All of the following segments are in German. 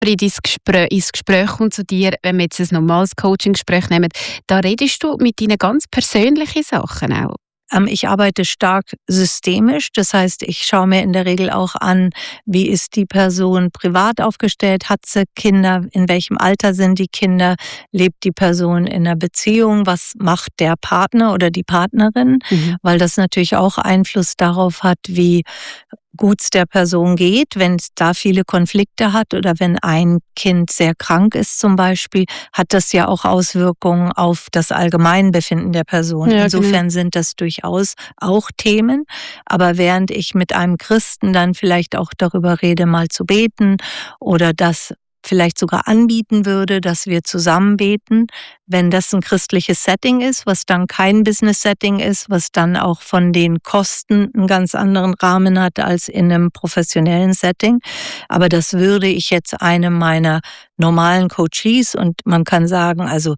ins Gespräch kommt zu dir, wenn wir jetzt ein normales Coaching-Gespräch nehmen, da redest du mit ihnen ganz persönliche Sachen auch. Ich arbeite stark systemisch, das heißt, ich schaue mir in der Regel auch an, wie ist die Person privat aufgestellt, hat sie Kinder, in welchem Alter sind die Kinder, lebt die Person in einer Beziehung, was macht der Partner oder die Partnerin, weil das natürlich auch Einfluss darauf hat, wie gut es der Person geht, wenn es da viele Konflikte hat oder wenn ein Kind sehr krank ist zum Beispiel, hat das ja auch Auswirkungen auf das Allgemeinbefinden der Person. Ja, Insofern sind das durchaus auch Themen. Aber während ich mit einem Christen dann vielleicht auch darüber rede, mal zu beten oder das vielleicht sogar anbieten würde, dass wir zusammen beten, wenn das ein christliches Setting ist, was dann kein Business-Setting ist, was dann auch von den Kosten einen ganz anderen Rahmen hat als in einem professionellen Setting. Aber das würde ich jetzt einem meiner normalen Coaches, und man kann sagen, also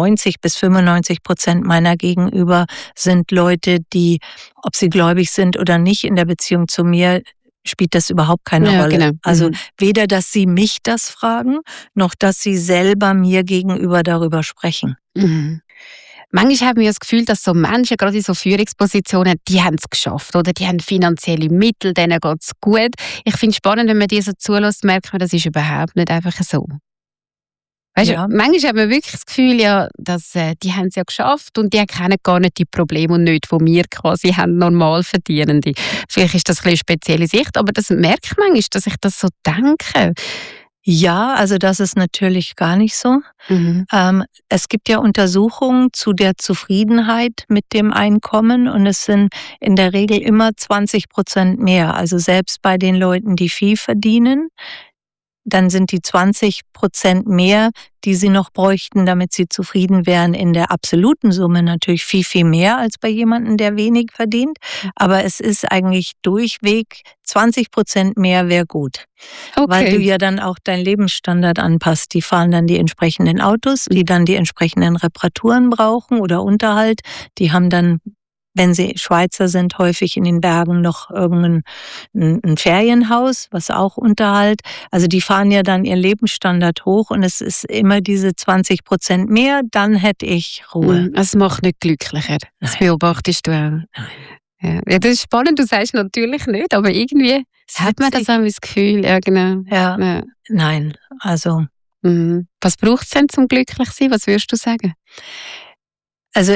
90-95% meiner Gegenüber sind Leute, die, ob sie gläubig sind oder nicht, in der Beziehung zu mir, spielt das überhaupt keine Rolle. Genau. Also weder, dass sie mich das fragen, noch dass sie selber mir gegenüber darüber sprechen. Manchmal haben wir das Gefühl, dass so Menschen, gerade in so Führungspositionen, die haben es geschafft, oder die haben finanzielle Mittel, denen geht es gut. Ich finde es spannend, wenn man die so zulässt, merkt man, das ist überhaupt nicht einfach so. Weißt du, manchmal hat man wirklich das Gefühl, ja, dass die haben es ja geschafft und die kennen gar nicht die Probleme und nicht, die wir quasi haben, normal Verdienende. Vielleicht ist das ein bisschen spezielle Sicht, aber das merkt man manchmal, dass ich das so denke. Ja, also das ist natürlich gar nicht so. Es gibt ja Untersuchungen zu der Zufriedenheit mit dem Einkommen und es sind in der Regel immer 20% mehr. Also selbst bei den Leuten, die viel verdienen, dann sind die 20% mehr, die sie noch bräuchten, damit sie zufrieden wären, in der absoluten Summe natürlich viel, viel mehr als bei jemandem, der wenig verdient. Aber es ist eigentlich durchweg 20% mehr wäre gut. Okay. Weil du ja dann auch deinen Lebensstandard anpasst. Die fahren dann die entsprechenden Autos, die dann die entsprechenden Reparaturen brauchen oder Unterhalt. Die haben dann, wenn sie Schweizer sind, häufig in den Bergen noch ein Ferienhaus, was auch Unterhalt. Also die fahren ja dann ihren Lebensstandard hoch und es ist immer diese 20% mehr, dann hätte ich Ruhe. Es macht nicht glücklicher. Das beobachtest du auch. Nein. Ja, das ist spannend, du sagst natürlich nicht, aber irgendwie hat man das auch das Gefühl. Ja, genau. Ja. Nein, also. Was braucht es denn zum glücklich sein? Was würdest du sagen? Also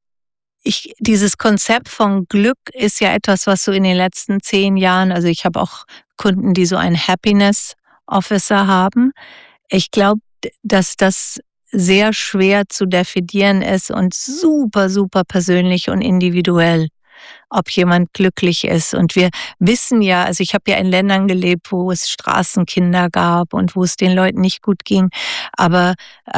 dieses Konzept von Glück ist ja etwas, was so in den letzten 10 Jahren, also ich habe auch Kunden, die so einen Happiness Officer haben. Ich glaube, dass das sehr schwer zu definieren ist und super, super persönlich und individuell, ob jemand glücklich ist. Und wir wissen ja, also ich habe ja in Ländern gelebt, wo es Straßenkinder gab und wo es den Leuten nicht gut ging, aber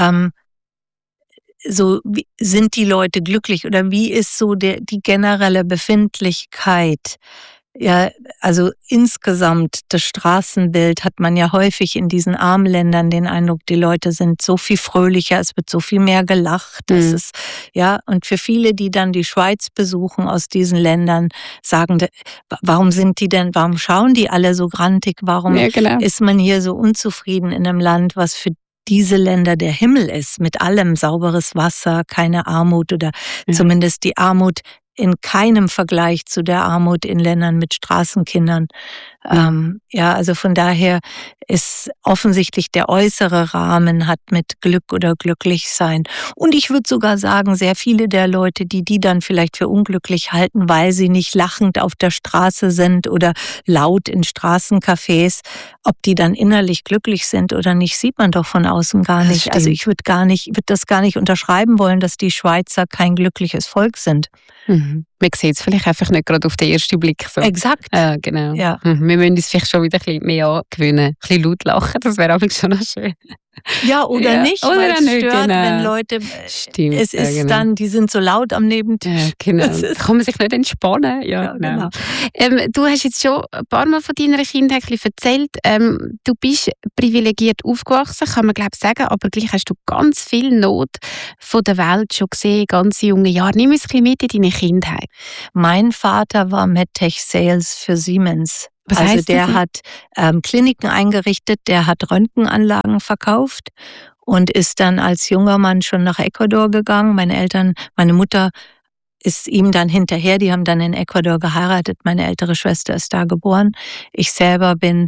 so sind die Leute glücklich oder wie ist so die generelle Befindlichkeit? Ja, also insgesamt das Straßenbild hat man ja häufig in diesen armen Ländern den Eindruck, die Leute sind so viel fröhlicher, es wird so viel mehr gelacht. Es ist, ja, und für viele, die dann die Schweiz besuchen aus diesen Ländern, sagen, warum schauen die alle so grantig, warum ist man hier so unzufrieden in einem Land, was für diese Länder der Himmel ist, mit allem, sauberes Wasser, keine Armut oder zumindest die Armut in keinem Vergleich zu der Armut in Ländern mit Straßenkindern. Also von daher ist offensichtlich der äußere Rahmen hat mit Glück oder Glücklichsein. Und ich würde sogar sagen, sehr viele der Leute, die dann vielleicht für unglücklich halten, weil sie nicht lachend auf der Straße sind oder laut in Straßencafés, ob die dann innerlich glücklich sind oder nicht, sieht man doch von außen gar nicht. Also ich würde das gar nicht unterschreiben wollen, dass die Schweizer kein glückliches Volk sind. Man sieht es vielleicht einfach nicht gerade auf den ersten Blick so. Exakt. Genau. Ja. Wir müssen uns vielleicht schon wieder ein bisschen mehr angewöhnen. Ein bisschen laut lachen, das wäre aber schon noch schön. Ja, oder nicht, oder weil es nicht, stört, genau. wenn Leute, Stimmt, es ist dann, die sind so laut am Nebentisch. Ja, genau. Da kann man sich nicht entspannen. Ja, genau. Du hast jetzt schon ein paar Mal von deiner Kindheit erzählt. Du bist privilegiert aufgewachsen, kann man glaube ich sagen, aber gleich hast du ganz viel Not von der Welt schon gesehen, ganz junge Jahre. Nimm uns ein bisschen mit in deine Kindheit. Mein Vater war MedTech Sales für Siemens. Was Also heißt der das? hat Kliniken eingerichtet, der hat Röntgenanlagen verkauft und ist dann als junger Mann schon nach Ecuador gegangen. Meine Mutter ist ihm dann hinterher, die haben dann in Ecuador geheiratet. Meine ältere Schwester ist da geboren. Ich selber bin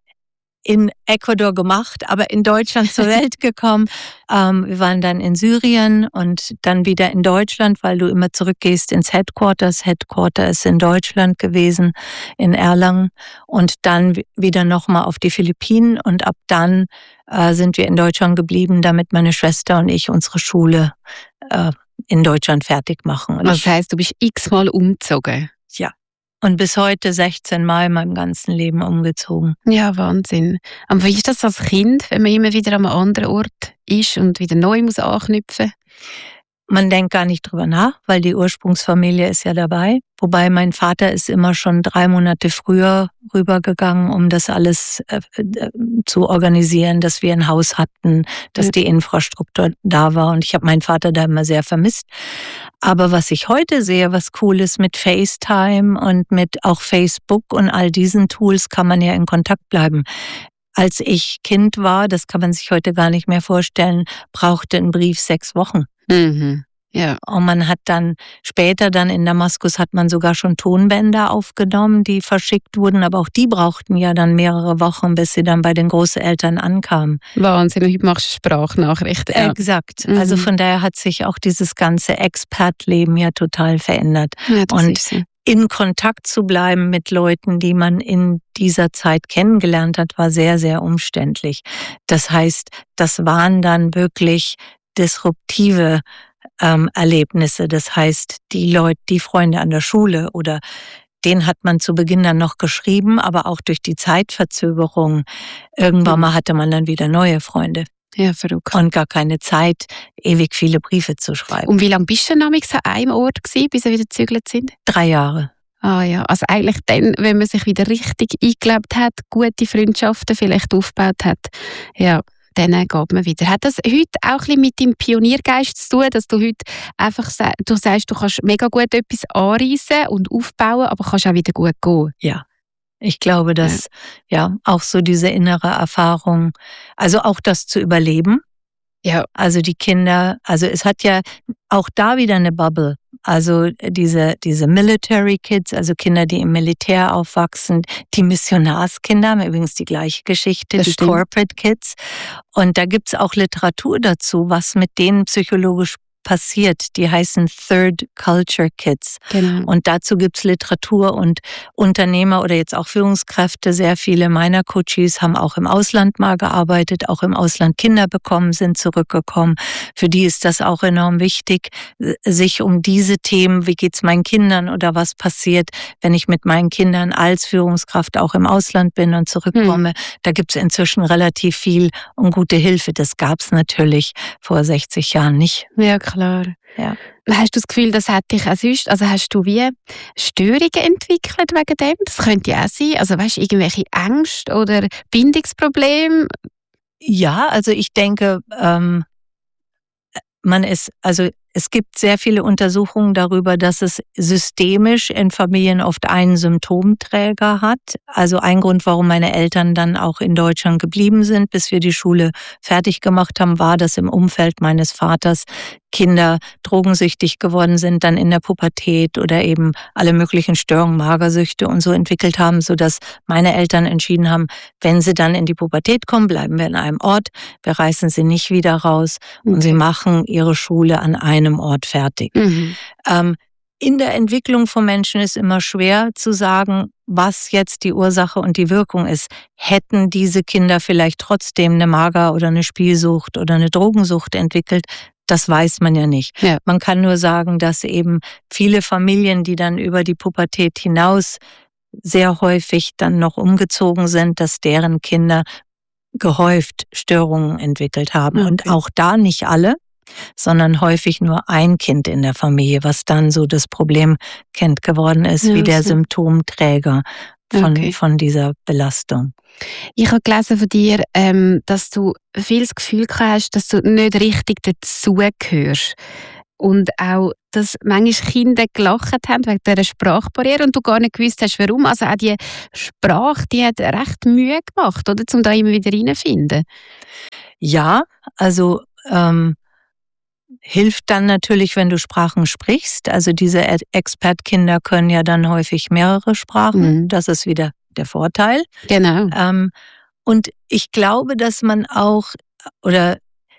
in Ecuador gemacht, aber in Deutschland zur Welt gekommen. Wir waren dann in Syrien und dann wieder in Deutschland, weil du immer zurückgehst ins Headquarters. Headquarter ist in Deutschland gewesen, in Erlangen. Und dann wieder nochmal auf die Philippinen. Und ab dann sind wir in Deutschland geblieben, damit meine Schwester und ich unsere Schule in Deutschland fertig machen. Und Das heisst, du bist x-mal umgezogen? Ja. Und bis heute 16 Mal in meinem ganzen Leben umgezogen. Ja, Wahnsinn. Aber wie ist das als Kind, wenn man immer wieder an einem anderen Ort ist und wieder neu muss anknüpfen? Man denkt gar nicht drüber nach, weil die Ursprungsfamilie ist ja dabei. Wobei mein Vater ist immer schon 3 Monate früher rübergegangen, um das alles zu organisieren, dass wir ein Haus hatten, dass die Infrastruktur da war. Und ich habe meinen Vater da immer sehr vermisst. Aber was ich heute sehe, was cool ist mit FaceTime und mit auch Facebook und all diesen Tools, kann man ja in Kontakt bleiben. Als ich Kind war, das kann man sich heute gar nicht mehr vorstellen, brauchte ein Brief 6 Wochen. Mhm. Ja. Und man hat dann später in Damaskus hat man sogar schon Tonbänder aufgenommen, die verschickt wurden, aber auch die brauchten ja dann mehrere Wochen, bis sie dann bei den Großeltern ankamen. Wahnsinn, heute machst du Sprachnachrichten. Ja. Exakt. Also von daher hat sich auch dieses ganze Expat-Leben ja total verändert. Ja, das und ist so. in Kontakt zu bleiben mit Leuten, die man in dieser Zeit kennengelernt hat, war sehr, sehr umständlich. Das heißt, das waren dann wirklich disruptive Erlebnisse. Das heißt, die Freunde an der Schule oder denen hat man zu Beginn dann noch geschrieben, aber auch durch die Zeitverzögerung irgendwann mal hatte man dann wieder neue Freunde. Ja, verrückt. Und gar keine Zeit, ewig viele Briefe zu schreiben. Und wie lange bist du denn an einem Ort gewesen, bis ihr wieder gezügelt sind? 3 Jahre. Ah ja, also eigentlich dann, wenn man sich wieder richtig eingelebt hat, gute Freundschaften vielleicht aufgebaut hat, ja, dann geht man wieder. Hat das heute auch ein bisschen mit deinem Pioniergeist zu tun, dass du heute einfach du sagst, du kannst mega gut etwas anreisen und aufbauen, aber kannst auch wieder gut gehen? Ja. Ich glaube, dass auch so diese innere Erfahrung, also auch das zu überleben. Ja. Also die Kinder, also es hat ja auch da wieder eine Bubble. Also diese Military Kids, also Kinder, die im Militär aufwachsen, die Missionarskinder haben übrigens die gleiche Geschichte, Das die stimmt. Corporate Kids. Und da gibt's auch Literatur dazu, was mit denen psychologisch passiert. Die heißen Third Culture Kids. Genau. Und dazu gibt's Literatur und Unternehmer oder jetzt auch Führungskräfte. Sehr viele meiner Coaches haben auch im Ausland mal gearbeitet, auch im Ausland Kinder bekommen, sind zurückgekommen. Für die ist das auch enorm wichtig, sich um diese Themen, wie geht's meinen Kindern oder was passiert, wenn ich mit meinen Kindern als Führungskraft auch im Ausland bin und zurückkomme. Da gibt's inzwischen relativ viel und gute Hilfe. Das gab's natürlich vor 60 Jahren nicht. Ja, klar. Ja. Hast du das Gefühl, das hat dich auch sonst, also hast du wie Störungen entwickelt wegen dem? Das könnte ja auch sein. Also weißt du, irgendwelche Ängste oder Bindungsprobleme? Ja, also ich denke, es gibt sehr viele Untersuchungen darüber, dass es systemisch in Familien oft einen Symptomträger hat. Also ein Grund, warum meine Eltern dann auch in Deutschland geblieben sind, bis wir die Schule fertig gemacht haben, war, dass im Umfeld meines Vaters Kinder drogensüchtig geworden sind, dann in der Pubertät oder eben alle möglichen Störungen, Magersüchte und so entwickelt haben, sodass meine Eltern entschieden haben, wenn sie dann in die Pubertät kommen, bleiben wir in einem Ort, wir reißen sie nicht wieder raus und sie machen ihre Schule an einem Ort fertig. In der Entwicklung von Menschen ist immer schwer zu sagen, was jetzt die Ursache und die Wirkung ist. Hätten diese Kinder vielleicht trotzdem eine Mager- oder eine Spielsucht oder eine Drogensucht entwickelt? Das weiß man ja nicht. Ja. Man kann nur sagen, dass eben viele Familien, die dann über die Pubertät hinaus sehr häufig dann noch umgezogen sind, dass deren Kinder gehäuft Störungen entwickelt haben. Okay. Und auch da nicht alle, sondern häufig nur ein Kind in der Familie, was dann so das Problemkind geworden ist, Ja, wie der so. Symptomträger von dieser Belastung. Ich habe gelesen von dir, dass du viel das Gefühl hast, dass du nicht richtig dazugehörst. Und auch, dass manchmal Kinder gelacht haben wegen dieser Sprachbarriere und du gar nicht gewusst hast, warum. Also auch die Sprache, die hat recht Mühe gemacht, oder? Um da immer wieder reinzufinden. Ja, also hilft dann natürlich, wenn du Sprachen sprichst. Also diese Expertkinder können ja dann häufig mehrere Sprachen. Das ist wieder der Vorteil. Genau. Und ich glaube, dass man auch, oder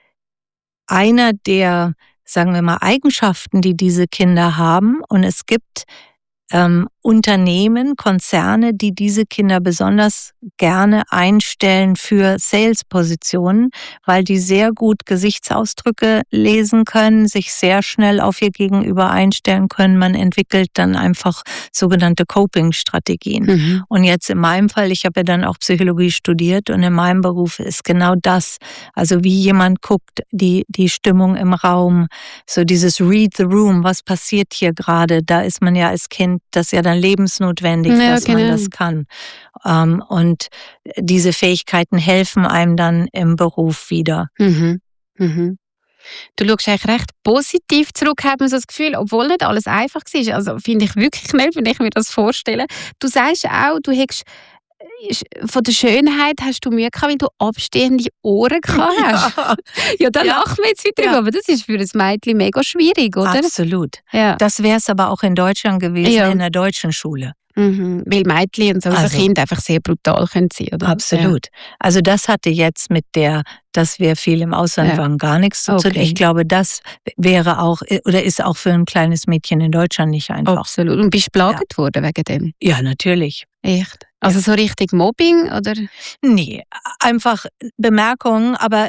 einer der, sagen wir mal, Eigenschaften, die diese Kinder haben, und es gibt Unternehmen, Konzerne, die diese Kinder besonders gerne einstellen für Sales-Positionen, weil die sehr gut Gesichtsausdrücke lesen können, sich sehr schnell auf ihr Gegenüber einstellen können. Man entwickelt dann einfach sogenannte Coping-Strategien. Und jetzt in meinem Fall, ich habe ja dann auch Psychologie studiert und in meinem Beruf ist genau das. Also wie jemand guckt, die Stimmung im Raum, so dieses Read the Room, was passiert hier gerade, da ist man ja als Kind, das ist ja dann lebensnotwendig, dass man das kann. Und diese Fähigkeiten helfen einem dann im Beruf wieder. Du schaust eigentlich recht positiv zurück, hat man so das Gefühl, obwohl nicht alles einfach war. Also finde ich wirklich nicht, wenn ich mir das vorstelle. Du sagst auch, du hättest von der Schönheit hast du Mühe gehabt, weil du abstehende Ohren gehabt hast. Ja, da lachen wir jetzt wieder drüber, aber das ist für ein Mädchen mega schwierig, oder? Absolut. Ja. Das wäre es aber auch in Deutschland gewesen, in der deutschen Schule. Weil Mädchen und so also Kinder einfach sehr brutal können sein, oder? Absolut. Ja. Also das hatte jetzt mit dass wir viel im Ausland waren, gar nichts zu tun. Ich glaube, das wäre auch, oder ist auch für ein kleines Mädchen in Deutschland nicht einfach. Absolut. Und bist du belagert worden wegen dem? Ja, natürlich. Echt? Also so richtig Mobbing, oder? Nee, einfach Bemerkungen, aber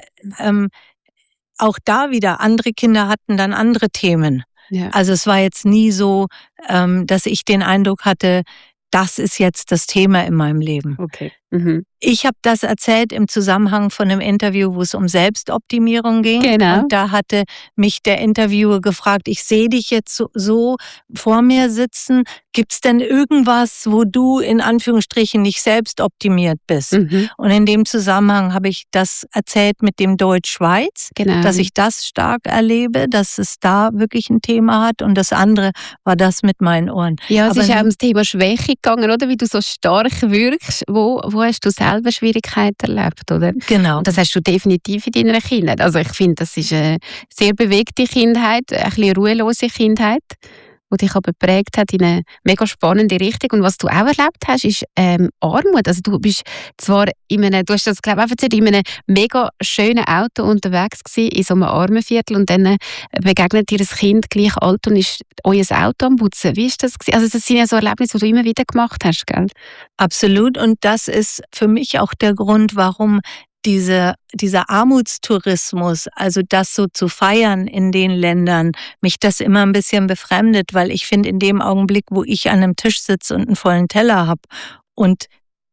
auch da wieder, andere Kinder hatten dann andere Themen. Ja. Also es war jetzt nie so, dass ich den Eindruck hatte, das ist jetzt das Thema in meinem Leben. Okay. Ich habe das erzählt im Zusammenhang von einem Interview, wo es um Selbstoptimierung ging. Genau. Und da hatte mich der Interviewer gefragt, ich sehe dich jetzt so vor mir sitzen. Gibt es denn irgendwas, wo du in Anführungsstrichen nicht selbstoptimiert bist? Und in dem Zusammenhang habe ich das erzählt mit dem Deutsch-Schweiz, dass ich das stark erlebe, dass es da wirklich ein Thema hat. Und das andere war das mit meinen Ohren. Ja, es ist auch ums Thema Schwäche gegangen, oder? Wie du so stark wirkst. Wo hast du selber Schwierigkeiten erlebt, oder? Genau. Und das hast du definitiv in deiner Kindheit. Also ich finde, das ist eine sehr bewegte Kindheit, ein bisschen ruhelose Kindheit, die dich aber geprägt hat in eine mega spannende Richtung. Und was du auch erlebt hast, ist Armut. Also du bist zwar du hast das, glaube ich, auch erzählt, in einem mega schönen Auto unterwegs gewesen, in so einem Armenviertel, und dann begegnet dir ein Kind gleich alt und ist euer Auto am Putzen. Wie ist das gewesen? Also das sind ja so Erlebnisse, die du immer wieder gemacht hast, gell? Absolut. Und das ist für mich auch der Grund, warum dieser Armutstourismus, also das so zu feiern in den Ländern, mich das immer ein bisschen befremdet, weil ich finde, in dem Augenblick, wo ich an einem Tisch sitze und einen vollen Teller habe und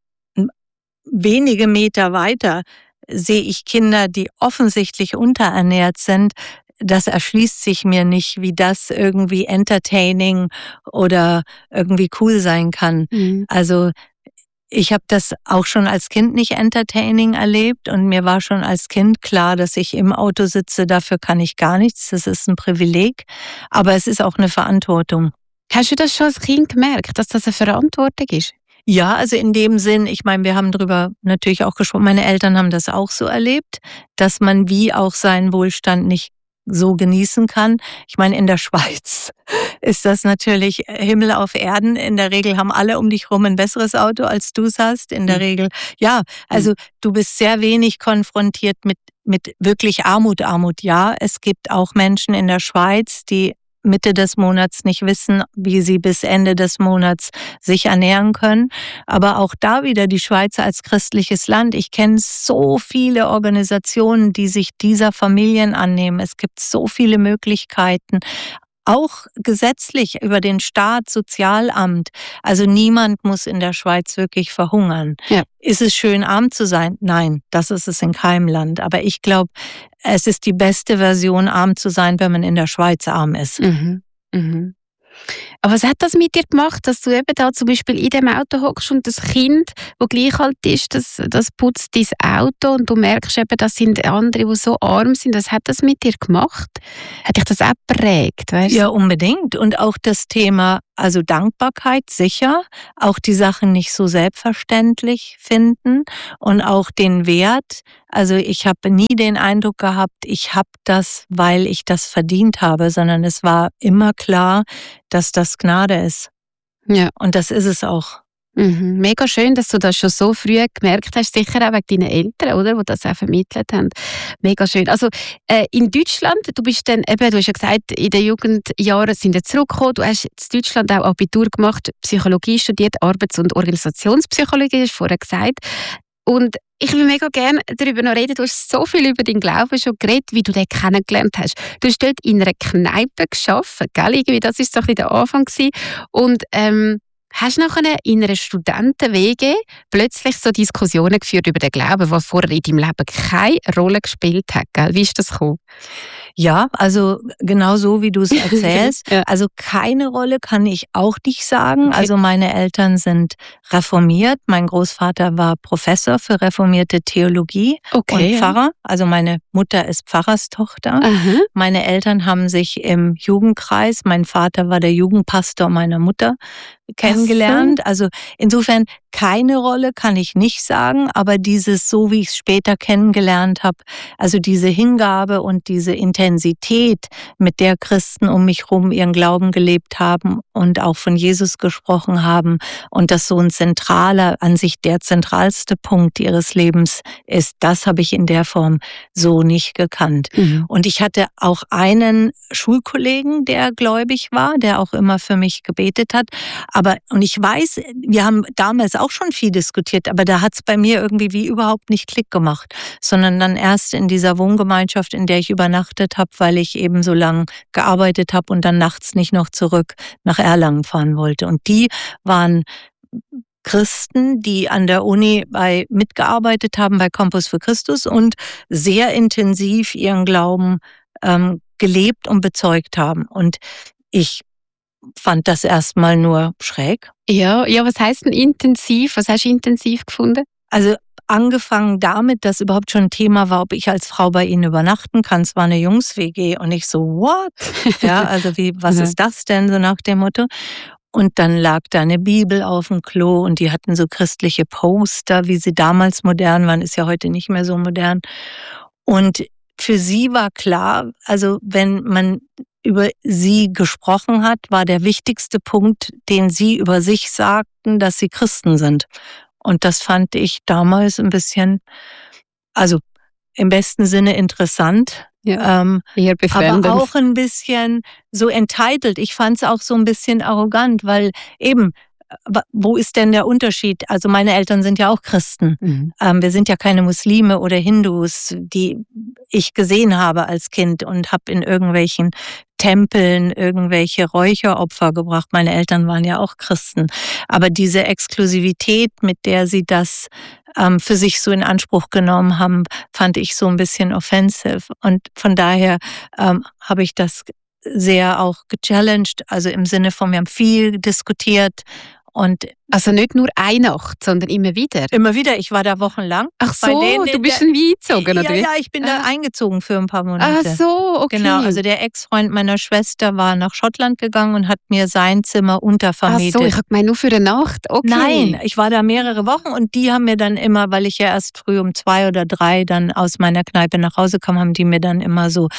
wenige Meter weiter sehe ich Kinder, die offensichtlich unterernährt sind, das erschließt sich mir nicht, wie das irgendwie entertaining oder irgendwie cool sein kann. Also ich habe das auch schon als Kind nicht entertaining erlebt und mir war schon als Kind klar, dass ich im Auto sitze, dafür kann ich gar nichts, das ist ein Privileg, aber es ist auch eine Verantwortung. Hast du das schon als Kind gemerkt, dass das eine Verantwortung ist? Ja, also in dem Sinn, ich meine, wir haben darüber natürlich auch gesprochen, meine Eltern haben das auch so erlebt, dass man wie auch seinen Wohlstand nicht so genießen kann. Ich meine, in der Schweiz ist das natürlich Himmel auf Erden. In der Regel haben alle um dich rum ein besseres Auto, als du es hast. In der Regel, ja, also du bist sehr wenig konfrontiert mit wirklich Armut. Ja, es gibt auch Menschen in der Schweiz, die Mitte des Monats nicht wissen, wie sie bis Ende des Monats sich ernähren können. Aber auch da wieder die Schweiz als christliches Land. Ich kenne so viele Organisationen, die sich dieser Familien annehmen. Es gibt so viele Möglichkeiten. Auch gesetzlich über den Staat, Sozialamt. Also niemand muss in der Schweiz wirklich verhungern. Ja. Ist es schön, arm zu sein? Nein, das ist es in keinem Land. Aber ich glaube, es ist die beste Version, arm zu sein, wenn man in der Schweiz arm ist. Aber was hat das mit dir gemacht, dass du eben da zum Beispiel in dem Auto hockst und das Kind, das gleich alt ist, das putzt dein Auto und du merkst eben, das sind andere, die so arm sind. Was hat das mit dir gemacht? Hat dich das auch geprägt? Weißt du? Ja, unbedingt. Und auch das Thema, also Dankbarkeit, sicher. Auch die Sachen nicht so selbstverständlich finden und auch den Wert. Also ich habe nie den Eindruck gehabt, ich habe das, weil ich das verdient habe, sondern es war immer klar, dass das Gnade ist. Ja. Und das ist es auch. Mega schön, dass du das schon so früh gemerkt hast, sicher auch wegen deinen Eltern, oder, die das auch vermittelt haben. Mega schön. Also in Deutschland, du bist dann eben, du hast ja gesagt, in den Jugendjahren sind wir zurückgekommen, du hast in Deutschland auch Abitur gemacht, Psychologie studiert, Arbeits- und Organisationspsychologie, hast du vorher gesagt. Und ich will mega gerne darüber noch reden. Du hast so viel über deinen Glauben schon geredet, wie du den kennengelernt hast. Du hast dort in einer Kneipe gearbeitet, gell? Irgendwie, das war so ein bisschen der Anfang gewesen. Und hast nachher in einer Studenten-WG plötzlich so Diskussionen geführt über den Glauben, die vorher in deinem Leben keine Rolle gespielt hat, gell? Wie ist das gekommen? Ja, also genau so, wie du es erzählst. Ja. Also keine Rolle kann ich auch nicht sagen. Okay. Also meine Eltern sind reformiert. Mein Großvater war Professor für reformierte Theologie und Pfarrer. Also meine Mutter ist Pfarrerstochter. Aha. Meine Eltern haben sich im Jugendkreis, mein Vater war der Jugendpastor meiner Mutter, kennengelernt. Also insofern keine Rolle kann ich nicht sagen, aber dieses, so wie ich es später kennengelernt habe, also diese Hingabe und diese Intensität, mit der Christen um mich herum ihren Glauben gelebt haben und auch von Jesus gesprochen haben und das so ein zentraler, an sich der zentralste Punkt ihres Lebens ist, das habe ich in der Form so nicht gekannt. Und ich hatte auch einen Schulkollegen, der gläubig war, der auch immer für mich gebetet hat. Und ich weiß, wir haben damals auch schon viel diskutiert, aber da hat es bei mir irgendwie wie überhaupt nicht Klick gemacht, sondern dann erst in dieser Wohngemeinschaft, in der ich übernachtet habe, weil ich eben so lange gearbeitet habe und dann nachts nicht noch zurück nach Erlangen fahren wollte. Und die waren Christen, die an der Uni mitgearbeitet haben bei Campus für Christus und sehr intensiv ihren Glauben gelebt und bezeugt haben. Und ich fand das erstmal nur schräg. Ja, was heisst denn intensiv? Was hast du intensiv gefunden? Also angefangen damit, dass überhaupt schon ein Thema war, ob ich als Frau bei ihnen übernachten kann. Es war eine Jungs-WG und ich so, what? Ja, also was ist das denn, so nach dem Motto? Und dann lag da eine Bibel auf dem Klo und die hatten so christliche Poster, wie sie damals modern waren, ist ja heute nicht mehr so modern. Und für sie war klar, also wenn man über sie gesprochen hat, war der wichtigste Punkt, den sie über sich sagten, dass sie Christen sind. Und das fand ich damals ein bisschen, also im besten Sinne interessant, eher befremdend. aber auch ein bisschen so entitled. Ich fand es auch so ein bisschen arrogant, weil eben, wo ist denn der Unterschied? Also meine Eltern sind ja auch Christen. Wir sind ja keine Muslime oder Hindus, die ich gesehen habe als Kind und habe in irgendwelchen Tempeln irgendwelche Räucheropfer gebracht. Meine Eltern waren ja auch Christen. Aber diese Exklusivität, mit der sie das für sich so in Anspruch genommen haben, fand ich so ein bisschen offensive. Und von daher habe ich das sehr auch gechallenged, also im Sinne von, wir haben viel diskutiert. Und also nicht nur eine Nacht, sondern immer wieder? Immer wieder, ich war da wochenlang. Ach so, du bist schon wie eingezogen, oder? Ja, ich bin da eingezogen für ein paar Monate. Ach so, okay. Genau, also der Ex-Freund meiner Schwester war nach Schottland gegangen und hat mir sein Zimmer untervermietet. Ach so, ich habe gemeint, nur für eine Nacht, okay. Nein, ich war da mehrere Wochen und die haben mir dann immer, weil ich ja erst früh um 2 oder 3 dann aus meiner Kneipe nach Hause kam, haben die mir dann immer so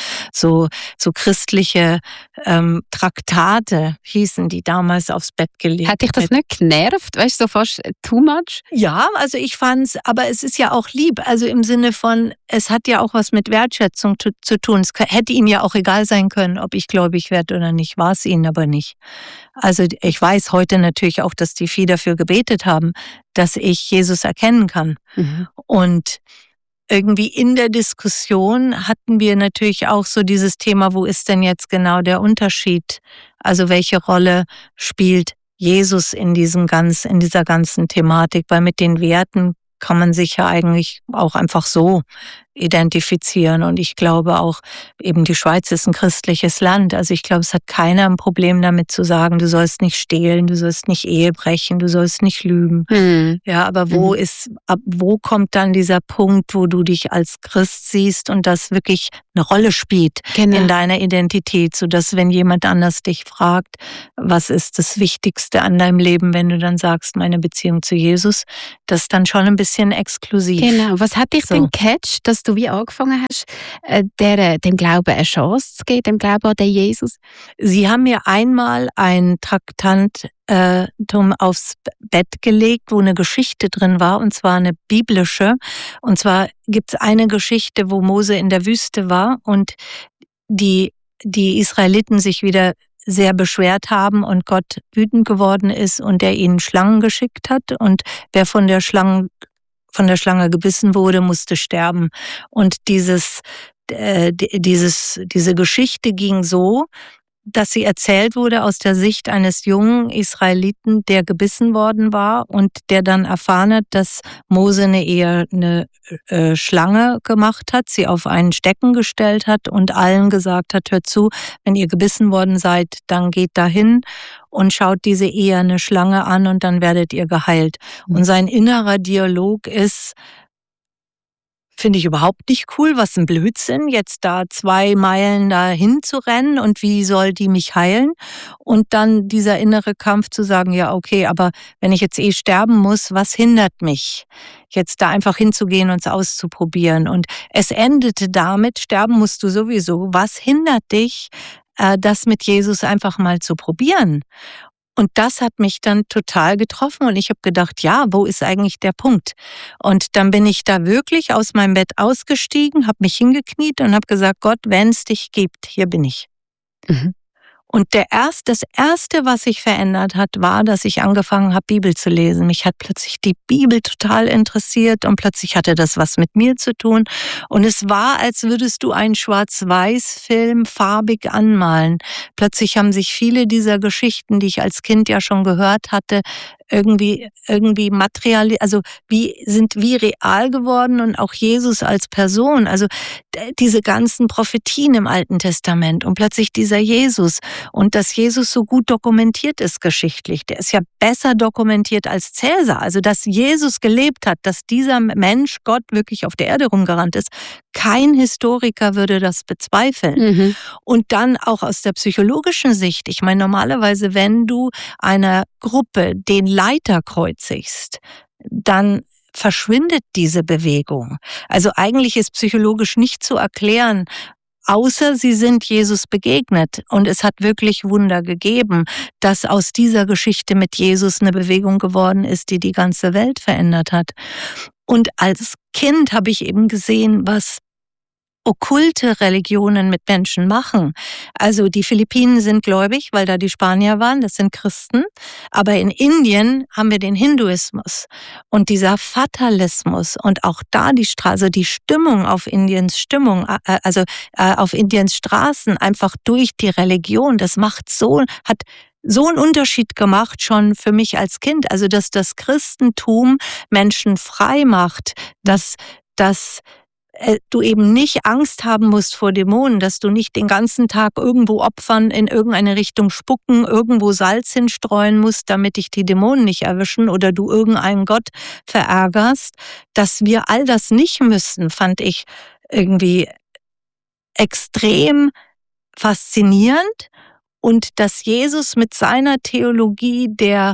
christliche Traktate, hießen die damals, aufs Bett gelegt. Hat dich das nicht genervt? Weißt du, so fast too much? Ja, also ich fand's, aber es ist ja auch lieb, also im Sinne von, es hat ja auch was mit Wertschätzung zu tun. Es hätte ihm ja auch egal sein können, ob ich gläubig werde oder nicht, war es ihnen aber nicht. Also ich weiß heute natürlich auch, dass die viel dafür gebetet haben, dass ich Jesus erkennen kann. Und irgendwie in der Diskussion hatten wir natürlich auch so dieses Thema, wo ist denn jetzt genau der Unterschied? Also welche Rolle spielt Jesus in dieser ganzen Thematik? Weil mit den Werten kann man sich ja eigentlich auch einfach so identifizieren. Und ich glaube auch, eben die Schweiz ist ein christliches Land. Also ich glaube, es hat keiner ein Problem damit zu sagen, du sollst nicht stehlen, du sollst nicht Ehe brechen, du sollst nicht lügen. Ja, aber wo kommt dann dieser Punkt, wo du dich als Christ siehst und das wirklich eine Rolle spielt in deiner Identität, sodass, wenn jemand anders dich fragt, was ist das Wichtigste an deinem Leben, wenn du dann sagst, meine Beziehung zu Jesus, das ist dann schon ein bisschen exklusiv. Genau. Was hat dich denn gecatcht, dass du wie angefangen hast, dem Glauben eine Chance zu geben, dem Glauben an den Jesus? Sie haben mir einmal ein Traktantum aufs Bett gelegt, wo eine Geschichte drin war, und zwar eine biblische. Und zwar gibt es eine Geschichte, wo Mose in der Wüste war und die Israeliten sich wieder sehr beschwert haben und Gott wütend geworden ist und er ihnen Schlangen geschickt hat. Und wer von der Schlange gebissen wurde, musste sterben. Und diese Geschichte ging so, dass sie erzählt wurde aus der Sicht eines jungen Israeliten, der gebissen worden war und der dann erfahren hat, dass Mose eine Schlange gemacht hat, sie auf einen Stecken gestellt hat und allen gesagt hat, hört zu, wenn ihr gebissen worden seid, dann geht dahin und schaut diese eherne Schlange an und dann werdet ihr geheilt. Und sein innerer Dialog ist, finde ich überhaupt nicht cool, was ein Blödsinn, jetzt da 2 Meilen dahin zu rennen und wie soll die mich heilen? Und dann dieser innere Kampf zu sagen, ja okay, aber wenn ich jetzt sterben muss, was hindert mich, jetzt da einfach hinzugehen und es auszuprobieren? Und es endete damit, sterben musst du sowieso, was hindert dich, das mit Jesus einfach mal zu probieren? Und das hat mich dann total getroffen und ich habe gedacht, ja, wo ist eigentlich der Punkt? Und dann bin ich da wirklich aus meinem Bett ausgestiegen, habe mich hingekniet und habe gesagt, Gott, wenn es dich gibt, hier bin ich. Und das Erste, was sich verändert hat, war, dass ich angefangen habe, Bibel zu lesen. Mich hat plötzlich die Bibel total interessiert und plötzlich hatte das was mit mir zu tun. Und es war, als würdest du einen Schwarz-Weiß-Film farbig anmalen. Plötzlich haben sich viele dieser Geschichten, die ich als Kind ja schon gehört hatte, irgendwie material, also sind wie real geworden und auch Jesus als Person. Also diese ganzen Prophetien im Alten Testament und plötzlich dieser Jesus. Und dass Jesus so gut dokumentiert ist geschichtlich, der ist ja besser dokumentiert als Cäsar. Also dass Jesus gelebt hat, dass dieser Mensch, Gott, wirklich auf der Erde rumgerannt ist, kein Historiker würde das bezweifeln. Und dann auch aus der psychologischen Sicht, ich meine, normalerweise, wenn du einer Gruppe den Leiter kreuzigst, dann verschwindet diese Bewegung. Also eigentlich ist psychologisch nicht zu erklären, außer sie sind Jesus begegnet. Und es hat wirklich Wunder gegeben, dass aus dieser Geschichte mit Jesus eine Bewegung geworden ist, die die ganze Welt verändert hat. Und als Kind habe ich eben gesehen, was okkulte Religionen mit Menschen machen. Also die Philippinen sind gläubig, weil da die Spanier waren, das sind Christen. Aber in Indien haben wir den Hinduismus und dieser Fatalismus und auch da die Stimmung auf Indiens auf Indiens Straßen einfach durch die Religion, das hat so einen Unterschied gemacht schon für mich als Kind. Also dass das Christentum Menschen frei macht, dass du eben nicht Angst haben musst vor Dämonen, dass du nicht den ganzen Tag irgendwo Opfern in irgendeine Richtung spucken, irgendwo Salz hinstreuen musst, damit dich die Dämonen nicht erwischen oder du irgendeinen Gott verärgerst. Dass wir all das nicht müssen, fand ich irgendwie extrem faszinierend. Und dass Jesus mit seiner Theologie der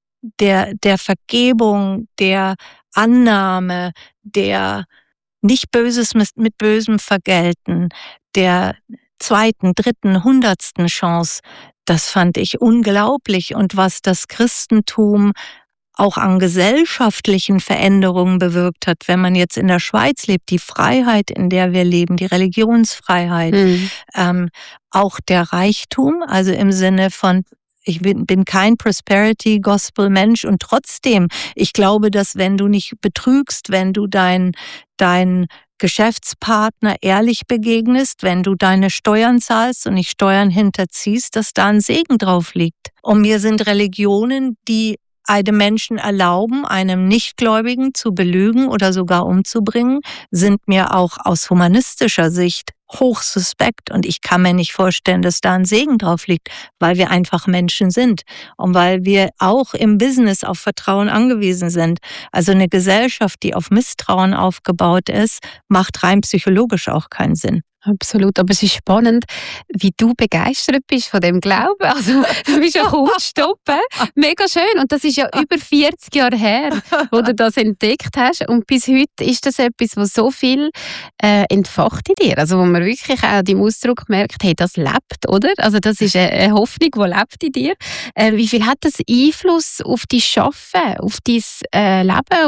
Vergebung, der Annahme, der nicht Böses mit Bösem vergelten, der 2., 3., 100. Chance, das fand ich unglaublich. Und was das Christentum auch an gesellschaftlichen Veränderungen bewirkt hat, wenn man jetzt in der Schweiz lebt, die Freiheit, in der wir leben, die Religionsfreiheit, auch der Reichtum, also im Sinne von, ich bin kein Prosperity-Gospel-Mensch und trotzdem, ich glaube, dass wenn du nicht betrügst, wenn du deinen Geschäftspartner ehrlich begegnest, wenn du deine Steuern zahlst und nicht Steuern hinterziehst, dass da ein Segen drauf liegt. Und mir sind Religionen, die einem Menschen erlauben, einem Nichtgläubigen zu belügen oder sogar umzubringen, sind mir auch aus humanistischer Sicht hochsuspekt. Und ich kann mir nicht vorstellen, dass da ein Segen drauf liegt, weil wir einfach Menschen sind und weil wir auch im Business auf Vertrauen angewiesen sind. Also eine Gesellschaft, die auf Misstrauen aufgebaut ist, macht rein psychologisch auch keinen Sinn. Absolut, aber es ist spannend, wie du begeistert bist von dem Glauben. Also, du bist ja kaum zu stoppen. Mega schön. Und das ist ja über 40 Jahre her, wo du das entdeckt hast. Und bis heute ist das etwas, was so viel entfacht in dir. Also, wo man wirklich auch deinem Ausdruck merkt, hey, das lebt, oder? Also, das ist eine Hoffnung, die lebt in dir. Wie viel hat das Einfluss auf dein Schaffen, auf dein Leben,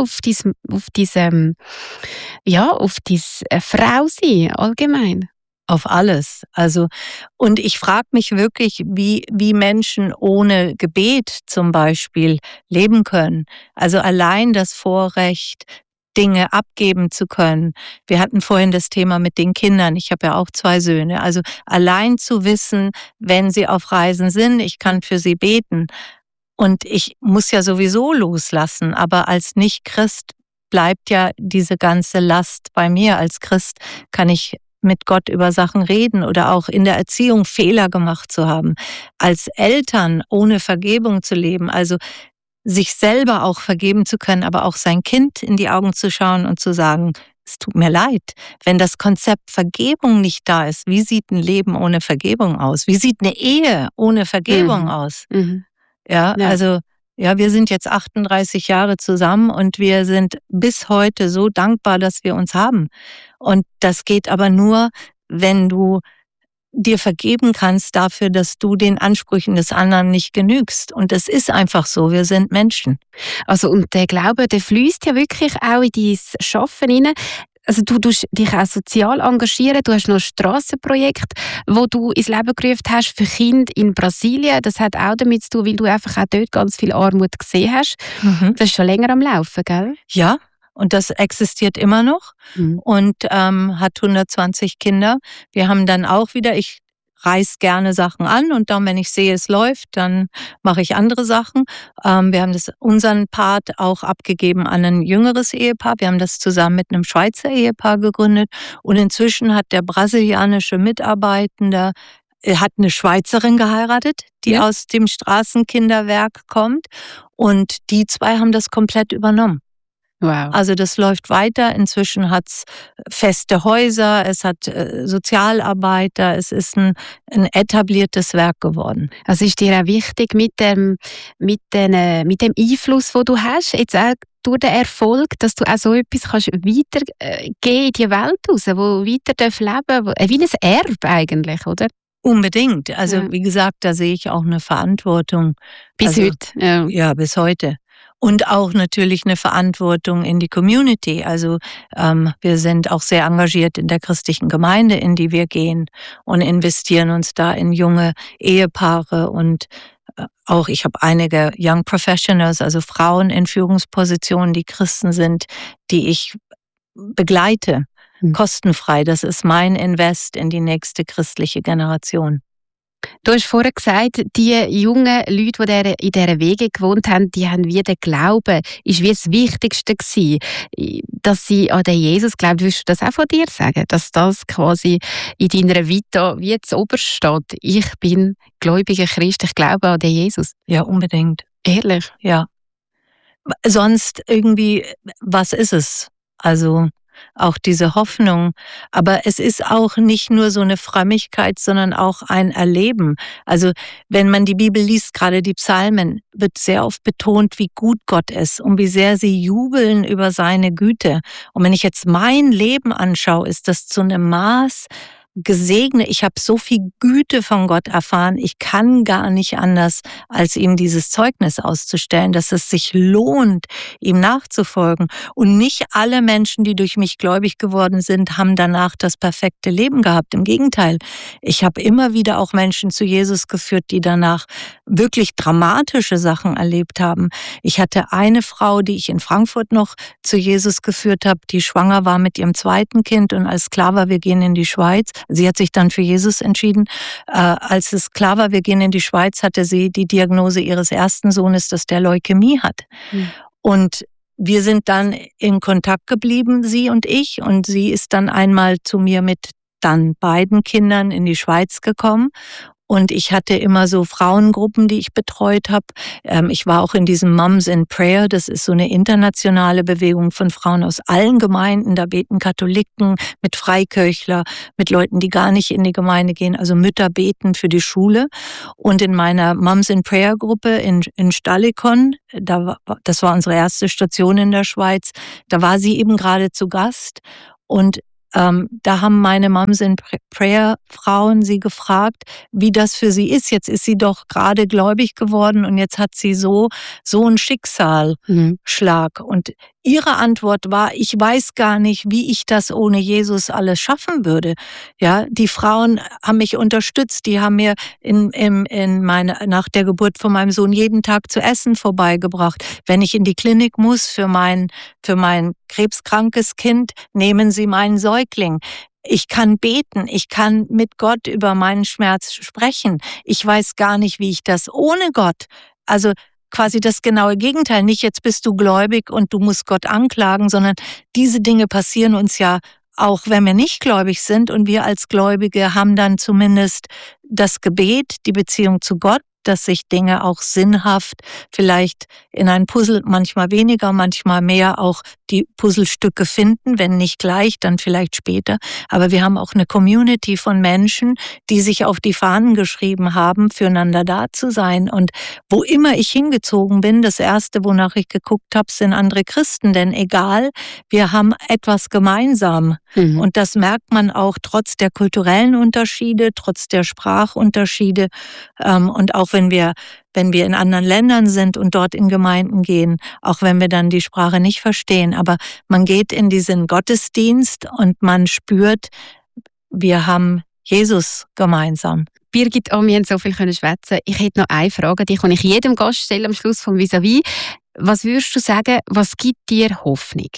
auf dein Frausein allgemein? Auf alles. Also, und ich frage mich wirklich, wie Menschen ohne Gebet zum Beispiel leben können. Also allein das Vorrecht, Dinge abgeben zu können. Wir hatten vorhin das Thema mit den Kindern. Ich habe ja auch 2 Söhne. Also allein zu wissen, wenn sie auf Reisen sind, ich kann für sie beten. Und ich muss ja sowieso loslassen. Aber als Nicht-Christ bleibt ja diese ganze Last bei mir. Als Christ kann ich mit Gott über Sachen reden oder auch in der Erziehung Fehler gemacht zu haben. Als Eltern ohne Vergebung zu leben, also sich selber auch vergeben zu können, aber auch sein Kind in die Augen zu schauen und zu sagen, es tut mir leid. Wenn das Konzept Vergebung nicht da ist, wie sieht ein Leben ohne Vergebung aus? Wie sieht eine Ehe ohne Vergebung aus? Ja, also ja, wir sind jetzt 38 Jahre zusammen und wir sind bis heute so dankbar, dass wir uns haben. Und das geht aber nur, wenn du dir vergeben kannst dafür, dass du den Ansprüchen des anderen nicht genügst. Und es ist einfach so, wir sind Menschen. Also und der Glaube, der fließt ja wirklich auch in dein Schaffen hinein. Also du tust dich auch sozial engagieren, du hast noch ein Strassenprojekt, wo du ins Leben gerufen hast für Kinder in Brasilien. Das hat auch damit zu tun, weil du einfach auch dort ganz viel Armut gesehen hast. Das ist schon länger am Laufen, gell? Ja, und das existiert immer noch und hat 120 Kinder. Wir haben dann auch wieder, ich reiß gerne Sachen an und dann, wenn ich sehe, es läuft, dann mache ich andere Sachen. Wir haben unseren Part auch abgegeben an ein jüngeres Ehepaar. Wir haben das zusammen mit einem Schweizer Ehepaar gegründet und inzwischen hat der brasilianische Mitarbeitende hat eine Schweizerin geheiratet, die aus dem Straßenkinderwerk kommt und die 2 haben das komplett übernommen. Wow. Also das läuft weiter. Inzwischen hat es feste Häuser, es hat Sozialarbeiter, es ist ein etabliertes Werk geworden. Also ist dir auch wichtig mit dem Einfluss, den du hast, jetzt auch durch den Erfolg, dass du auch so etwas kannst weitergeben in die Welt raus, wo weiter leben darf, wie ein Erbe eigentlich, oder? Unbedingt. Also wie gesagt, da sehe ich auch eine Verantwortung. Bis heute. Ja, bis heute. Und auch natürlich eine Verantwortung in die Community. Also wir sind auch sehr engagiert in der christlichen Gemeinde, in die wir gehen und investieren uns da in junge Ehepaare und auch ich habe einige Young Professionals, also Frauen in Führungspositionen, die Christen sind, die ich begleite, kostenfrei. Das ist mein Invest in die nächste christliche Generation. Du hast vorher gesagt, die jungen Leute, die in dieser Wege gewohnt haben, die haben wie den Glauben, ist wie das Wichtigste gewesen, dass sie an den Jesus glauben. Würdest du das auch von dir sagen, dass das quasi in deiner Vita wie zuoberst steht? Ich bin gläubiger Christ, ich glaube an den Jesus. Ja, unbedingt. Ehrlich? Ja. Sonst irgendwie, was ist es? Also auch diese Hoffnung. Aber es ist auch nicht nur so eine Frömmigkeit, sondern auch ein Erleben. Also wenn man die Bibel liest, gerade die Psalmen, wird sehr oft betont, wie gut Gott ist und wie sehr sie jubeln über seine Güte. Und wenn ich jetzt mein Leben anschaue, ist das zu einem Maß gesegnet. Ich habe so viel Güte von Gott erfahren. Ich kann gar nicht anders, als ihm dieses Zeugnis auszustellen, dass es sich lohnt, ihm nachzufolgen. Und nicht alle Menschen, die durch mich gläubig geworden sind, haben danach das perfekte Leben gehabt. Im Gegenteil. Ich habe immer wieder auch Menschen zu Jesus geführt, die danach wirklich dramatische Sachen erlebt haben. Ich hatte eine Frau, die ich in Frankfurt noch zu Jesus geführt habe, die schwanger war mit ihrem 2. Kind und alles klar war, wir gehen in die Schweiz, Sie hat sich dann für Jesus entschieden. Als es klar war, wir gehen in die Schweiz, hatte sie die Diagnose ihres ersten Sohnes, dass der Leukämie hat. Und wir sind dann in Kontakt geblieben, sie und ich. Und sie ist dann einmal zu mir mit dann beiden Kindern in die Schweiz gekommen. Und ich hatte immer so Frauengruppen, die ich betreut habe. Ich war auch in diesem Moms in Prayer. Das ist so eine internationale Bewegung von Frauen aus allen Gemeinden. Da beten Katholiken mit Freikirchler, mit Leuten, die gar nicht in die Gemeinde gehen. Also Mütter beten für die Schule. Und in meiner Moms in Prayer Gruppe in Stallikon, das war unsere erste Station in der Schweiz, da war sie eben gerade zu Gast. Und da haben meine Moms in Prayer Frauen sie gefragt, wie das für sie ist. Jetzt ist sie doch gerade gläubig geworden und jetzt hat sie so einen Schicksalsschlag. Und ihre Antwort war, ich weiß gar nicht, wie ich das ohne Jesus alles schaffen würde. Ja, die Frauen haben mich unterstützt, die haben mir nach der Geburt von meinem Sohn jeden Tag zu essen vorbeigebracht. Wenn ich in die Klinik muss für mein krebskrankes Kind, nehmen sie meinen Säugling. Ich kann beten, ich kann mit Gott über meinen Schmerz sprechen. Ich weiß gar nicht, wie ich das ohne Gott, also quasi das genaue Gegenteil, nicht jetzt bist du gläubig und du musst Gott anklagen, sondern diese Dinge passieren uns ja auch, wenn wir nicht gläubig sind, und wir als Gläubige haben dann zumindest das Gebet, die Beziehung zu Gott, dass sich Dinge auch sinnhaft vielleicht in ein Puzzle, manchmal weniger, manchmal mehr, auch die Puzzlestücke finden, wenn nicht gleich, dann vielleicht später. Aber wir haben auch eine Community von Menschen, die sich auf die Fahnen geschrieben haben, füreinander da zu sein. Und wo immer ich hingezogen bin, das Erste, wonach ich geguckt habe, sind andere Christen. Denn egal, wir haben etwas gemeinsam. Und das merkt man auch trotz der kulturellen Unterschiede, trotz der Sprachunterschiede. Und auch wenn wir in anderen Ländern sind und dort in Gemeinden gehen, auch wenn wir dann die Sprache nicht verstehen. Aber man geht in diesen Gottesdienst und man spürt, wir haben Jesus gemeinsam. Birgit, wir haben so viel schwätzen. Ich hätte noch eine Frage, die kann ich jedem Gast stellen am Schluss vom Vis-à-vis. Was würdest du sagen, was gibt dir Hoffnung?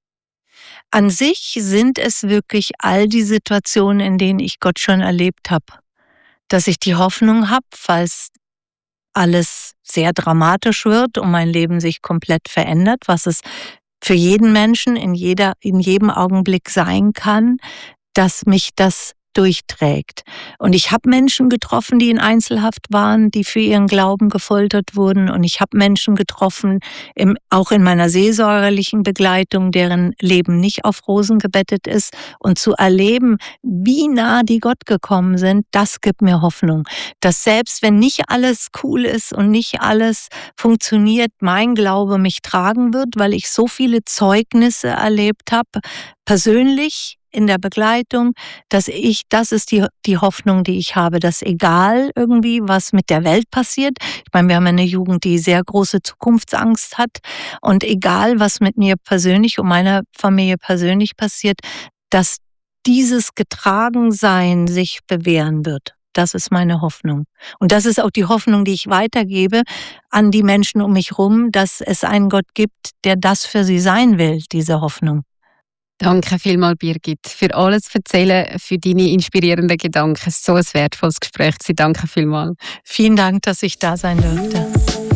An sich sind es wirklich all die Situationen, in denen ich Gott schon erlebt habe. Dass ich die Hoffnung habe, falls alles sehr dramatisch wird und mein Leben sich komplett verändert, was es für jeden Menschen in jedem Augenblick sein kann, dass mich das durchträgt. Und ich habe Menschen getroffen, die in Einzelhaft waren, die für ihren Glauben gefoltert wurden. Und ich habe Menschen getroffen, auch in meiner seelsorgerlichen Begleitung, deren Leben nicht auf Rosen gebettet ist. Und zu erleben, wie nah die Gott gekommen sind, das gibt mir Hoffnung. Dass selbst wenn nicht alles cool ist und nicht alles funktioniert, mein Glaube mich tragen wird, weil ich so viele Zeugnisse erlebt habe, persönlich, in der Begleitung, das ist die Hoffnung, die ich habe, dass egal irgendwie, was mit der Welt passiert, ich meine, wir haben eine Jugend, die sehr große Zukunftsangst hat, und egal, was mit mir persönlich und meiner Familie persönlich passiert, dass dieses Getragensein sich bewähren wird. Das ist meine Hoffnung. Und das ist auch die Hoffnung, die ich weitergebe an die Menschen um mich herum, dass es einen Gott gibt, der das für sie sein will, diese Hoffnung. Danke vielmals, Birgit, für alles Erzählen, für deine inspirierenden Gedanken. So ein wertvolles Gespräch. Danke vielmals. Vielen Dank, dass ich da sein durfte.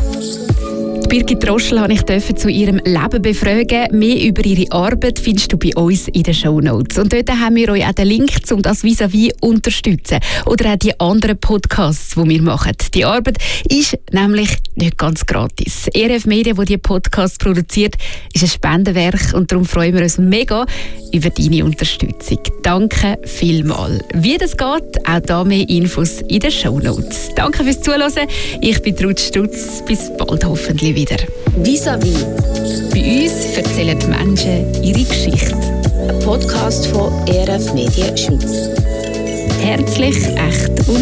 Birgit Roschel durfte ich zu ihrem Leben befragen. Mehr über ihre Arbeit findest du bei uns in den Shownotes. Und dort haben wir euch auch den Link, um das Vis-à-vis zu unterstützen. Oder auch die anderen Podcasts, die wir machen. Die Arbeit ist nämlich nicht ganz gratis. RF Media, die Podcasts produziert, ist ein Spendenwerk, und darum freuen wir uns mega über deine Unterstützung. Danke vielmals. Wie das geht, auch da mehr Infos in den Shownotes. Danke fürs Zuhören. Ich bin Ruth Stutz. Bis bald hoffentlich wieder. Vis-à-vis. Bei uns erzählen die Menschen ihre Geschichte. Ein Podcast von RF Media Schweiz. Herzlich, echt und